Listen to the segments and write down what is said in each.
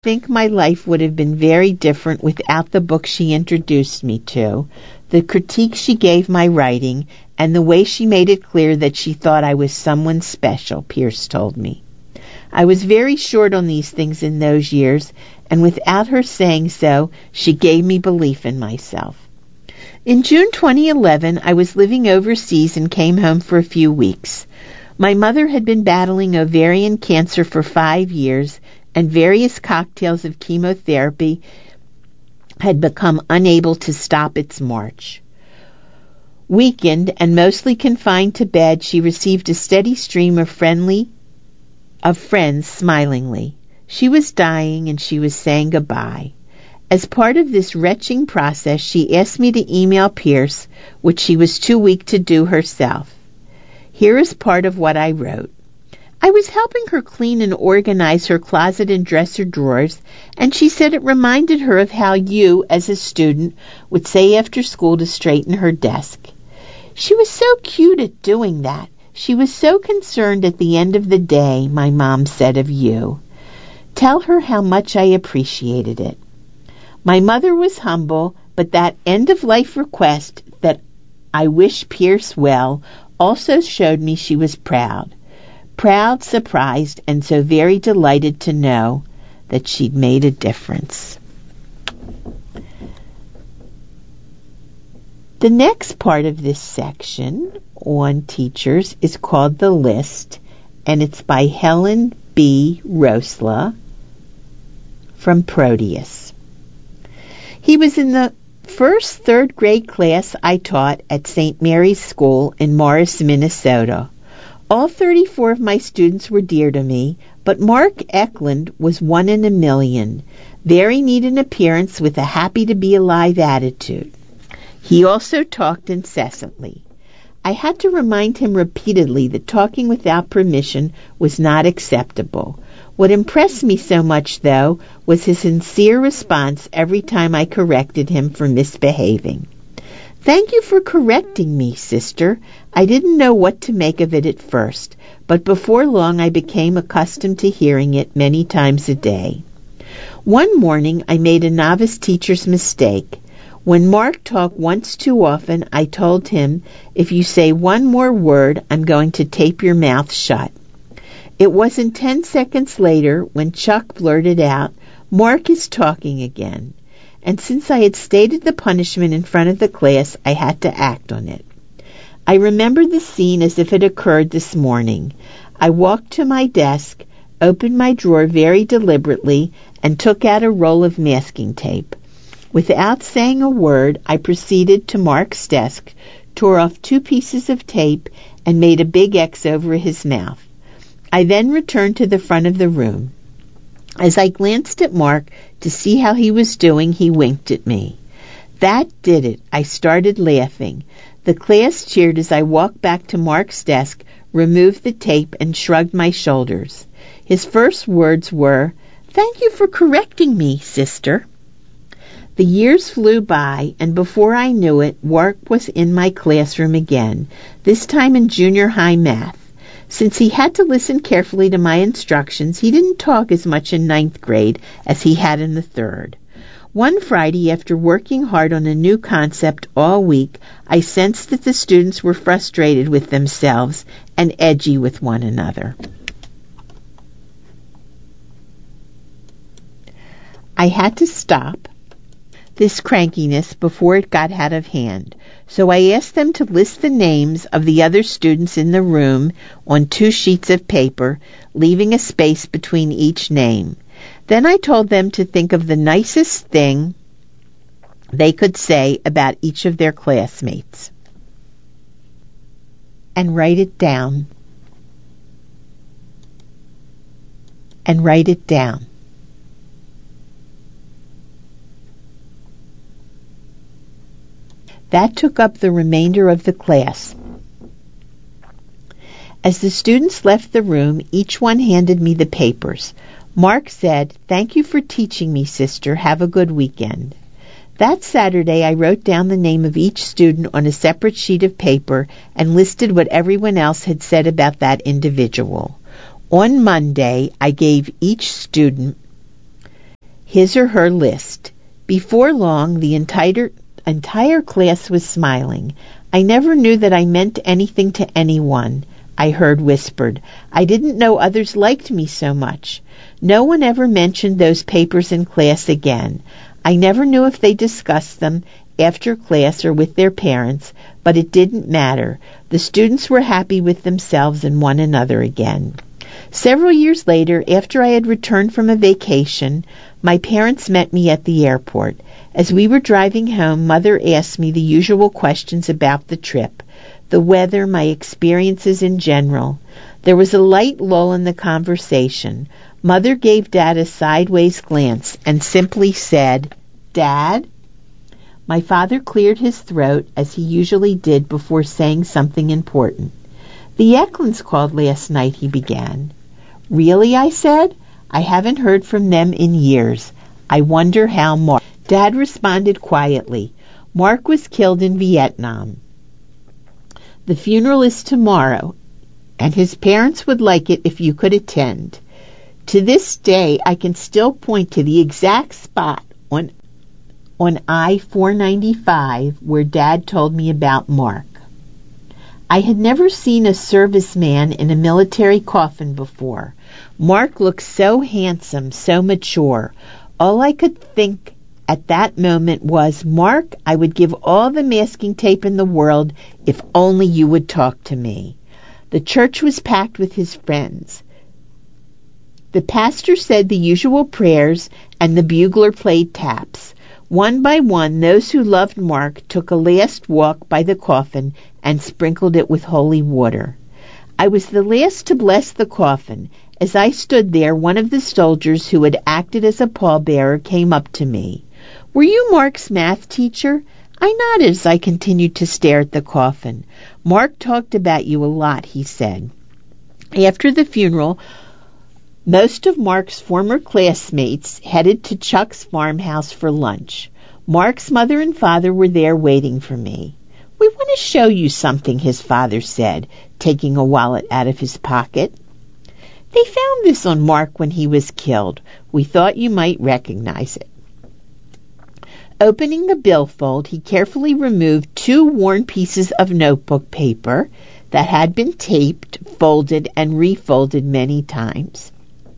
think my life would have been very different without the book she introduced me to, the critique she gave my writing, and the way she made it clear that she thought I was someone special, Pierce told me. I was very short on these things in those years, and without her saying so, she gave me belief in myself. In June 2011, I was living overseas and came home for a few weeks. My mother had been battling ovarian cancer for 5 years, and various cocktails of chemotherapy had become unable to stop its march. Weakened and mostly confined to bed, she received a steady stream of friends smilingly. She was dying and she was saying goodbye. As part of this retching process, she asked me to email Pierce, which she was too weak to do herself. Here is part of what I wrote. I was helping her clean and organize her closet and dresser drawers, and she said it reminded her of how you, as a student, would say after school to straighten her desk. She was so cute at doing that. She was so concerned at the end of the day, my mom said of you. Tell her how much I appreciated it. My mother was humble, but that end-of-life request that I wish Pierce well also showed me she was proud. Proud, surprised, and so very delighted to know that she'd made a difference. The next part of this section on teachers is called The List, and it's by Helen B. Rosla from Proteus. He was in the first third grade class I taught at St. Mary's School in Morris, Minnesota. All 34 of my students were dear to me, but Mark Eklund was one in a million, very neat in appearance with a happy-to-be-alive attitude. He also talked incessantly. I had to remind him repeatedly that talking without permission was not acceptable. What impressed me so much, though, was his sincere response every time I corrected him for misbehaving. Thank you for correcting me, sister. I didn't know what to make of it at first, but before long I became accustomed to hearing it many times a day. One morning I made a novice teacher's mistake. When Mark talked once too often, I told him, if you say one more word, I'm going to tape your mouth shut. It wasn't 10 seconds later when Chuck blurted out, Mark is talking again. And since I had stated the punishment in front of the class, I had to act on it. I remember the scene as if it occurred this morning. I walked to my desk, opened my drawer very deliberately, and took out a roll of masking tape. Without saying a word, I proceeded to Mark's desk, tore off 2 pieces of tape, and made a big X over his mouth. I then returned to the front of the room. As I glanced at Mark to see how he was doing, he winked at me. That did it. I started laughing. The class cheered as I walked back to Mark's desk, removed the tape, and shrugged my shoulders. His first words were, Thank you for correcting me, sister. The years flew by, and before I knew it, Mark was in my classroom again, this time in junior high math. Since he had to listen carefully to my instructions, he didn't talk as much in 9th grade as he had in the 3rd. One Friday, after working hard on a new concept all week, I sensed that the students were frustrated with themselves and edgy with one another. I had to stop this crankiness before it got out of hand, so I asked them to list the names of the other students in the room on 2 sheets of paper, leaving a space between each name. Then I told them to think of the nicest thing they could say about each of their classmates and write it down. That took up the remainder of the class. As the students left the room, each one handed me the papers. Mark said, Thank you for teaching me, sister. Have a good weekend. That Saturday, I wrote down the name of each student on a separate sheet of paper and listed what everyone else had said about that individual. On Monday, I gave each student his or her list. Before long, the entire class was smiling. I never knew that I meant anything to anyone, I heard whispered. I didn't know others liked me so much. No one ever mentioned those papers in class again. I never knew if they discussed them after class or with their parents, but it didn't matter. The students were happy with themselves and one another again. Several years later, after I had returned from a vacation, my parents met me at the airport. As we were driving home, Mother asked me the usual questions about the trip, the weather, my experiences in general. There was a light lull in the conversation. Mother gave Dad a sideways glance and simply said, "Dad?" My father cleared his throat, as he usually did before saying something important. "The Eklunds called last night," he began. "Really?" I said. "I haven't heard from them in years. I wonder how Mark..." Dad responded quietly. "Mark was killed in Vietnam. The funeral is tomorrow, and his parents would like it if you could attend." To this day, I can still point to the exact spot on I-495 where Dad told me about Mark. I had never seen a serviceman in a military coffin before. Mark looked so handsome, so mature. All I could think at that moment was, "Mark, I would give all the masking tape in the world if only you would talk to me." The church was packed with his friends. The pastor said the usual prayers, and the bugler played taps. One by one, those who loved Mark took a last walk by the coffin and sprinkled it with holy water. I was the last to bless the coffin. As I stood there, one of the soldiers who had acted as a pallbearer came up to me. "Were you Mark's math teacher?" I nodded as I continued to stare at the coffin. "Mark talked about you a lot," he said. After the funeral, most of Mark's former classmates headed to Chuck's farmhouse for lunch. Mark's mother and father were there waiting for me. "We want to show you something," his father said, taking a wallet out of his pocket. "They found this on Mark when he was killed. We thought you might recognize it." Opening the billfold, he carefully removed 2 worn pieces of notebook paper that had been taped, folded, and refolded many times.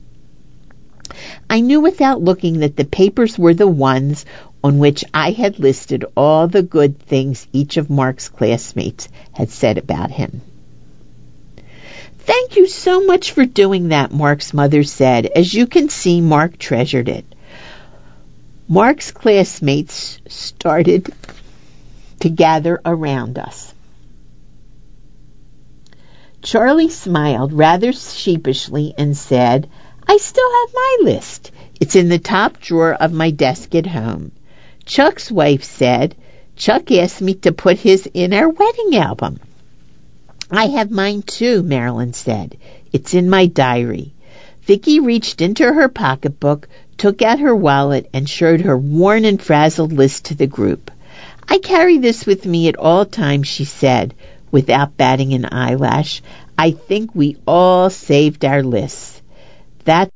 I knew without looking that the papers were the ones on which I had listed all the good things each of Mark's classmates had said about him. "Thank you so much for doing that," Mark's mother said. As you can see, Mark treasured it. Mark's classmates started to gather around us. Charlie smiled rather sheepishly and said, "I still have my list. It's in the top drawer of my desk at home." Chuck's wife said, "Chuck asked me to put his in our wedding album." "I have mine too," Marilyn said. "It's in my diary." Vicky reached into her pocketbook, took out her wallet, and showed her worn and frazzled list to the group. "I carry this with me at all times," she said, without batting an eyelash. "I think we all saved our lists." That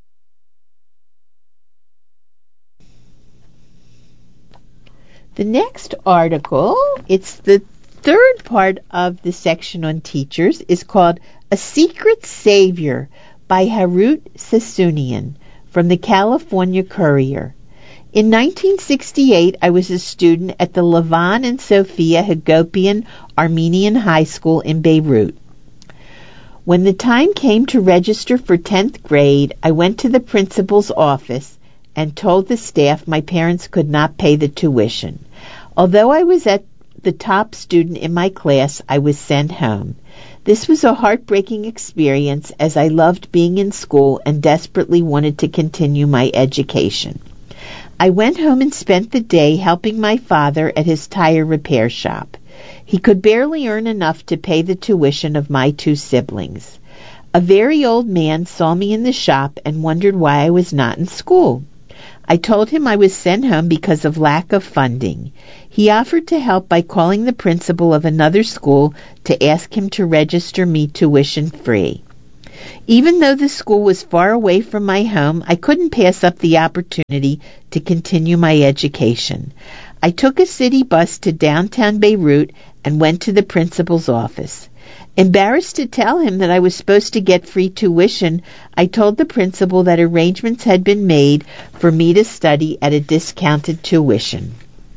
the next article, it's the third part of the section on teachers, is called "A Secret Savior" by Harut Sassoonian from the California Courier. In 1968, I was a student at the Lavan and Sophia Hagopian Armenian High School in Beirut. When the time came to register for 10th grade, I went to the principal's office and told the staff my parents could not pay the tuition. Although I was the top student in my class, I was sent home. This was a heartbreaking experience, as I loved being in school and desperately wanted to continue my education. I went home and spent the day helping my father at his tire repair shop. He could barely earn enough to pay the tuition of my 2 siblings. A very old man saw me in the shop and wondered why I was not in school. I told him I was sent home because of lack of funding. He offered to help by calling the principal of another school to ask him to register me tuition free. Even though the school was far away from my home, I couldn't pass up the opportunity to continue my education. I took a city bus to downtown Beirut and went to the principal's office. Embarrassed to tell him that I was supposed to get free tuition, I told the principal that arrangements had been made for me to study at a discounted tuition.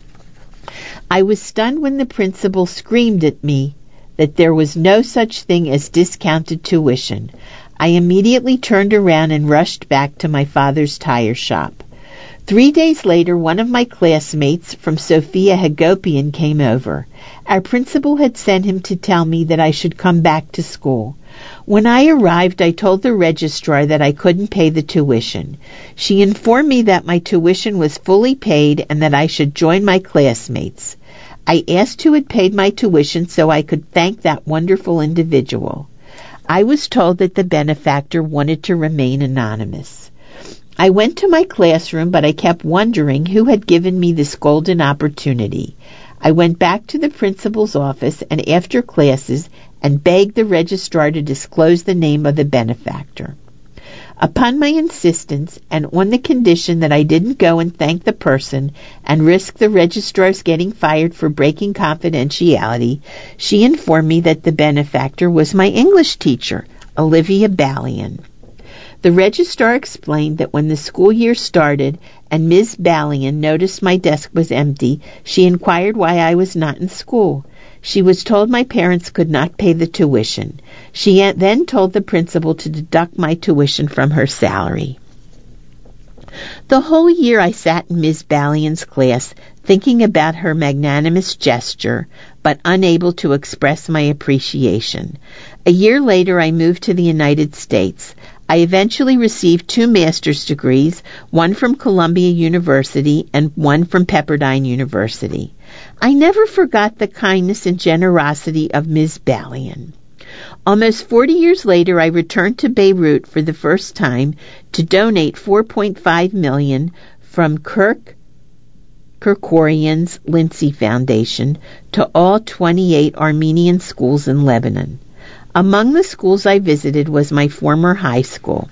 I was stunned when the principal screamed at me that there was no such thing as discounted tuition. I immediately turned around and rushed back to my father's tire shop. 3 days later, one of my classmates from Sophia Hagopian came over. Our principal had sent him to tell me that I should come back to school. When I arrived, I told the registrar that I couldn't pay the tuition. She informed me that my tuition was fully paid and that I should join my classmates. I asked who had paid my tuition so I could thank that wonderful individual. I was told that the benefactor wanted to remain anonymous. I went to my classroom, but I kept wondering who had given me this golden opportunity. I went back to the principal's office and after classes and begged the registrar to disclose the name of the benefactor. Upon my insistence, and on the condition that I didn't go and thank the person and risk the registrar's getting fired for breaking confidentiality, she informed me that the benefactor was my English teacher, Olivia Ballion. The registrar explained that when the school year started and Ms. Ballion noticed my desk was empty, she inquired why I was not in school. She was told my parents could not pay the tuition. She then told the principal to deduct my tuition from her salary. The whole year I sat in Ms. Ballion's class thinking about her magnanimous gesture, but unable to express my appreciation. A year later I moved to the United States. I eventually received 2 master's degrees, one from Columbia University and one from Pepperdine University. I never forgot the kindness and generosity of Ms. Ballion. Almost 40 years later, I returned to Beirut for the first time to donate $4.5 million from Kirk Kerkorian's Lindsay Foundation to all 28 Armenian schools in Lebanon. Among the schools I visited was my former high school.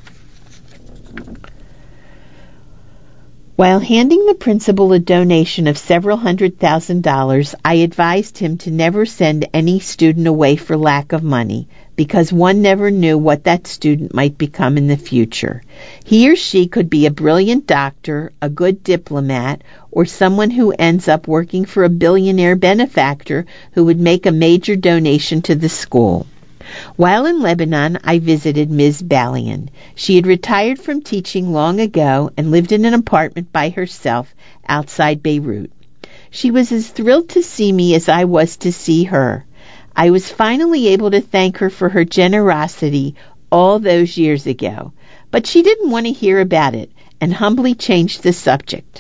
While handing the principal a donation of several $100,000, I advised him to never send any student away for lack of money, because one never knew what that student might become in the future. He or she could be a brilliant doctor, a good diplomat, or someone who ends up working for a billionaire benefactor who would make a major donation to the school. While in Lebanon, I visited Ms. Ballion. She had retired from teaching long ago and lived in an apartment by herself outside Beirut. She was as thrilled to see me as I was to see her. I was finally able to thank her for her generosity all those years ago, but she didn't want to hear about it and humbly changed the subject.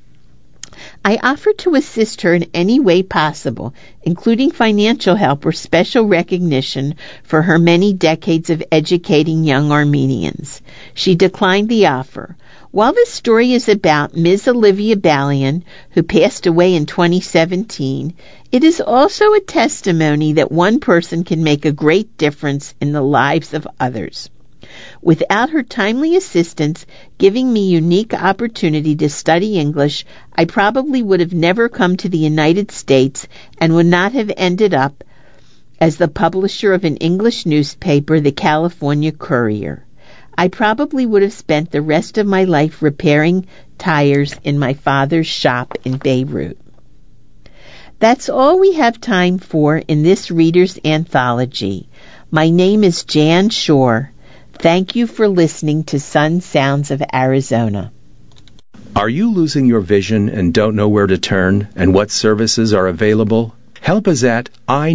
I offered to assist her in any way possible, including financial help or special recognition for her many decades of educating young Armenians. She declined the offer. While this story is about Ms. Olivia Ballion, who passed away in 2017, it is also a testimony that one person can make a great difference in the lives of others. Without her timely assistance, giving me unique opportunity to study English, I probably would have never come to the United States and would not have ended up as the publisher of an English newspaper, the California Courier. I probably would have spent the rest of my life repairing tires in my father's shop in Beirut. That's all we have time for in this Reader's Anthology. My name is Jan Shore. Thank you for listening to Sun Sounds of Arizona. Are you losing your vision and don't know where to turn and what services are available? Help us at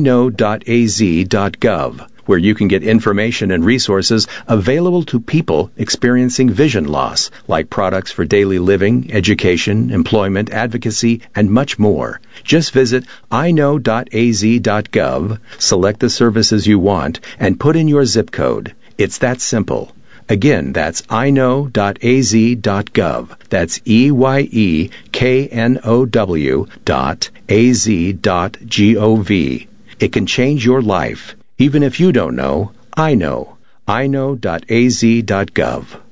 iknow.az.gov, where you can get information and resources available to people experiencing vision loss, like products for daily living, education, employment, advocacy, and much more. Just visit iknow.az.gov, select the services you want, and put in your zip code. It's that simple. Again, that's iknow.az.gov. That's EYEKNOW.az.gov. It can change your life. Even if you don't know, I know. ino.az.gov.